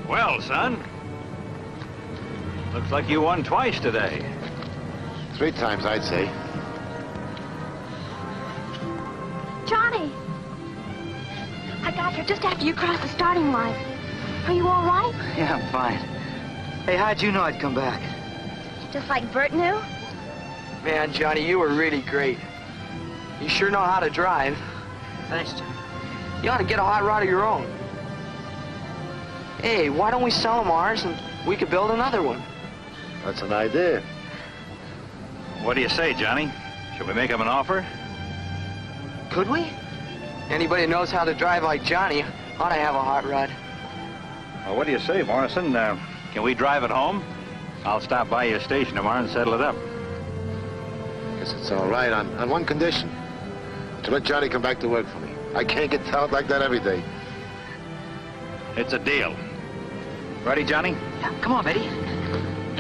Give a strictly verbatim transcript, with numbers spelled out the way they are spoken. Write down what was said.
Well, son, looks like you won twice today. Three times, I'd say. Johnny! I got here just after you crossed the starting line. Are you all right? Yeah, I'm fine. Hey, how'd you know I'd come back? Just like Bert knew? Man, Johnny, you were really great. You sure know how to drive. Thanks, Johnny. You ought to get a hot rod of your own. Hey, why don't we sell them ours and we could build another one? That's an idea. What do you say, Johnny? Should we make him an offer? Could we? Anybody who knows how to drive like Johnny ought to have a hot rod. Well, what do you say, Morrison? Uh, can we drive it home? I'll stop by your station tomorrow and settle it up. Guess it's all right on, on one condition. To let Johnny come back to work for me. I can't get out like that every day. It's a deal. Ready, Johnny? Yeah, come on, Betty.